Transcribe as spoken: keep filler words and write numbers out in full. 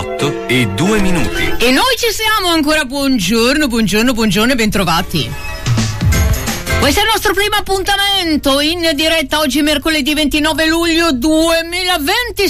otto e due minuti. E noi ci siamo ancora. Buongiorno, buongiorno, buongiorno e bentrovati. Questo è il nostro primo appuntamento in diretta oggi mercoledì ventinove luglio duemilaventi.